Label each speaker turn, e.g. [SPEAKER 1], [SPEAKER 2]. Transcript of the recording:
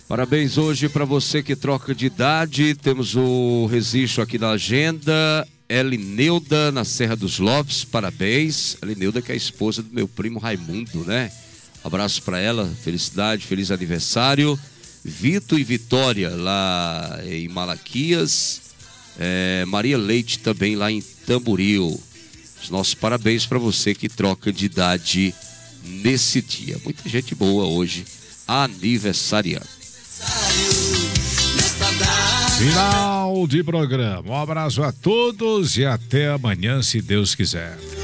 [SPEAKER 1] Parabéns hoje para você que troca de idade. Temos o registro aqui na agenda. Elineuda, na Serra dos Lopes, parabéns. Elineuda, que é a esposa do meu primo Raimundo, né? Abraço para ela, felicidade, feliz aniversário. Vitor e Vitória, lá em Malaquias. Maria Leite também lá em Tamboril. Os nossos parabéns para você que troca de idade nesse dia. Muita gente boa hoje aniversariando.
[SPEAKER 2] Final de programa. Um abraço a todos e até amanhã, se Deus quiser.